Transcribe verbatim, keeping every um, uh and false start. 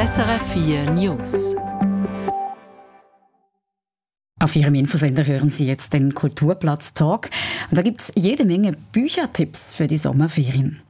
S R F vier News. Auf Ihrem Infosender hören Sie jetzt den Kulturplatz-Talk. Und da gibt es jede Menge Büchertipps für die Sommerferien.